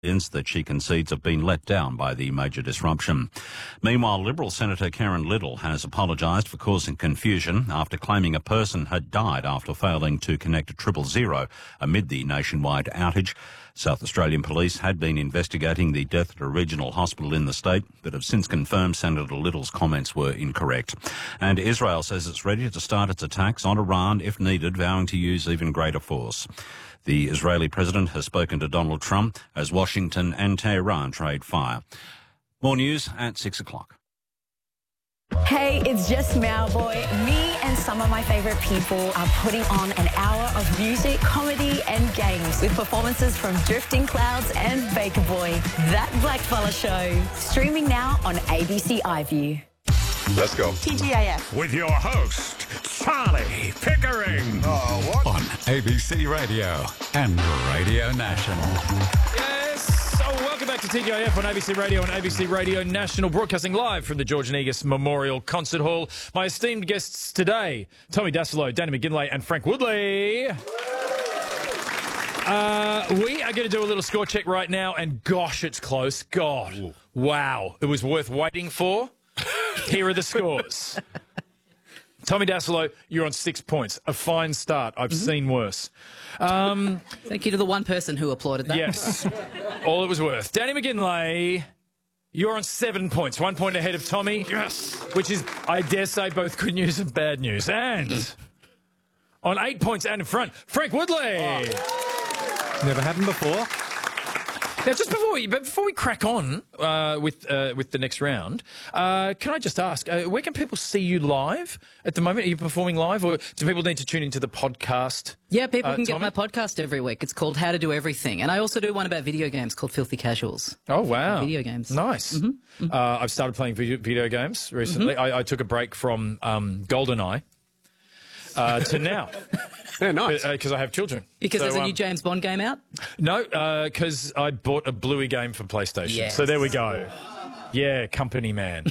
that she concedes have been let down by the major disruption. Meanwhile, Liberal Senator Karen Little has apologised for causing confusion after claiming a person had died after failing to connect to 000 amid the nationwide outage. South Australian police had been investigating the death at a regional hospital in the state, but have since confirmed Senator Little's comments were incorrect. And Israel says it's ready to start its attacks on Iran if needed, vowing to use even greater force. The Israeli president has spoken to Donald Trump as Washington and Tehran trade fire. More news at 6 o'clock. Hey, it's just Mauboy. Me and some of my favourite people are putting on an hour of music, comedy and games with performances from Drifting Clouds and Baker Boy. That Blackfella Show. Streaming now on ABC iView. Let's go. TGIF. With your host, Charlie Pickering. On ABC Radio and Radio National. Yes. So welcome back to TGIF on ABC Radio and ABC Radio National, broadcasting live from the George Negus Memorial Concert Hall. My esteemed guests today, Tommy Dassalo, Danny McGinlay and Frank Woodley. We are going to do a little score check right now, and gosh, it's close. God, ooh. Wow, it was worth waiting for. Here are the scores. Tommy Dassalo, you're on 6 points. A fine start. I've seen worse. Thank you to the one person who applauded that. Yes. All it was worth. Danny McGinlay, you're on 7 points. 1 point ahead of Tommy. Yes. Which is, I dare say, both good news and bad news. And on 8 points and in front, Frank Woodley. Oh. Never happened before. Now, just before we crack on with the next round, can I just ask, where can people see you live at the moment? Are you performing live, or do people need to tune into the podcast? Yeah, people can Tommy? get my podcast every week. It's called How to Do Everything, and I also do one about video games called Filthy Casuals. Oh, wow. Video games. Nice. Mm-hmm. I've started playing video games recently. I took a break from GoldenEye to now. Yeah, nice. Because I have children. Because there's a new James Bond game out? No, because I bought a Bluey game for PlayStation. Yes. So there we go. Yeah, company man.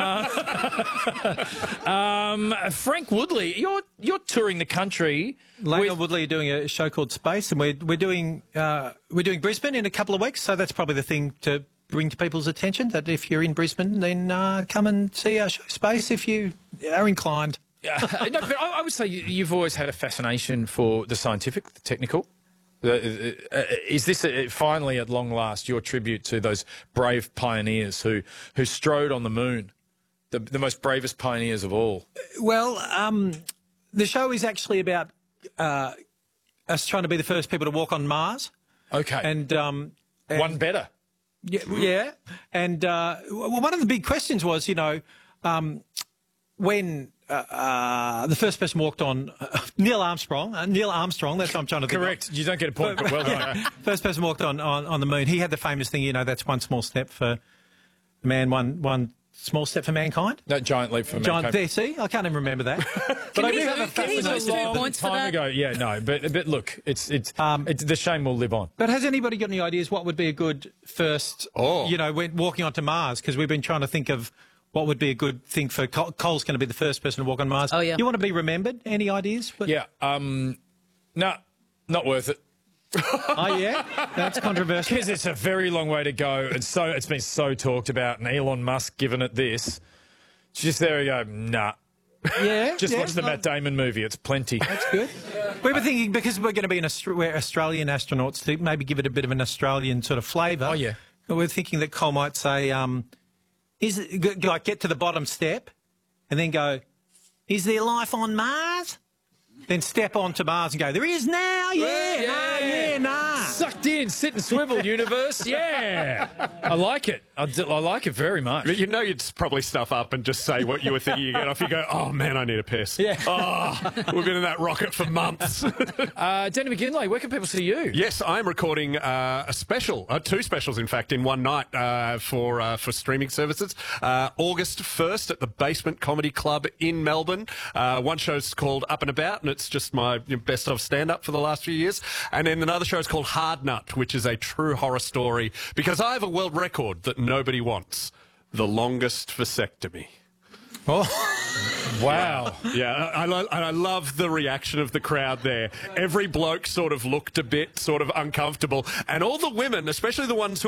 Frank Woodley, you're touring the country. Lane and Woodley are doing a show called Space, and we're doing Brisbane in a couple of weeks. So that's probably the thing to bring to people's attention. That if you're in Brisbane, then come and see our show Space if you are inclined. No, but I would say you've always had a fascination for the scientific, the technical. Is this finally, at long last, your tribute to those brave pioneers who strode on the moon, the most bravest pioneers of all? Well, the show is actually about us trying to be the first people to walk on Mars. Okay. And one better. Yeah. And well, one of the big questions was, when the first person walked on, Neil Armstrong, that's what I'm trying to think. Correct. You don't get a point, but well done. First person walked on the moon. He had the famous thing, that's one small step for man, one small step for mankind. No, giant leap for mankind. There, see? I can't even remember that. But I do have a fascination. Can points for that? Ago. Yeah, no, but look, it's the shame will live on. But has anybody got any ideas what would be a good first, when walking onto Mars? Because we've been trying to think of what would be a good thing for Cole's going to be the first person to walk on Mars. Oh, yeah. You want to be remembered? Any ideas? Yeah. No, not worth it. Oh, yeah? That's controversial. Because it's a very long way to go, and so it's been so talked about, and Elon Musk giving it this. Just there we go, nah. Yeah. Just watch the Matt Damon movie. It's plenty. That's good. We were thinking, because we're going to be we're Australian astronauts, to maybe give it a bit of an Australian sort of flavour. Oh, yeah. We're thinking that Cole might say, get to the bottom step and then go, is there life on Mars? Then step onto Mars and go, there is now, nah. Sucked in, sit and swivel, universe, yeah. I like it. I like it very much. But you'd probably stuff up and just say what you were thinking. You get off, you go, oh, man, I need a piss. Yeah. Oh, we've been in that rocket for months. Danny McGinlay, where can people see you? Yes, I'm recording a special, two specials, in fact, in one night for streaming services. August 1st at the Basement Comedy Club in Melbourne. One show's called Up and About, and it's just my best of stand-up for the last few years. And then another show is called Hard Nut, which is a true horror story, because I have a world record that nobody wants. The longest vasectomy. Oh. Wow. Yeah, I love the reaction of the crowd there. Every bloke sort of looked a bit sort of uncomfortable, and all the women, especially the ones who